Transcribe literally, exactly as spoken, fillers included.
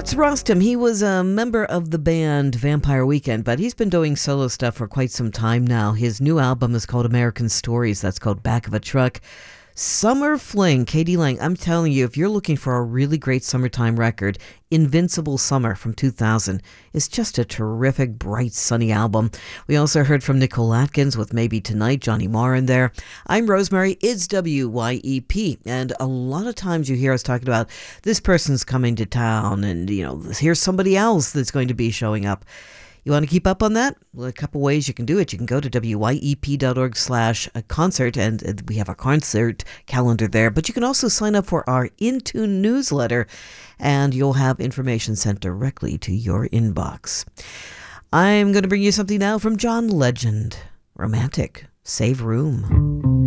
That's Rostam. He was a member of the band Vampire Weekend, but he's been doing solo stuff for quite some time now. His new album is called American Stories. That's called Back of a Truck. Summer Fling, K D Lang. I'm telling you, if you're looking for a really great summertime record, Invincible Summer from two thousand is just a terrific, bright, sunny album. We also heard from Nicole Atkins with Maybe Tonight, Johnny Marr in there. I'm Rosemary. It's W Y E P. And a lot of times you hear us talking about this person's coming to town and, you know, here's somebody else that's going to be showing up. You want to keep up on that? Well, a couple ways you can do it. You can go to W Y E P dot org slash concert, and we have a concert calendar there. But you can also sign up for our Intune newsletter, and you'll have information sent directly to your inbox. I'm going to bring you something now from John Legend. Romantic. Save Room.